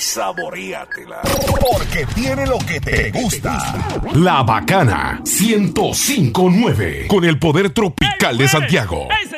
saboreatela. Porque tiene lo que te gusta. La Bacana 105.9 con el poder tropical de Santiago.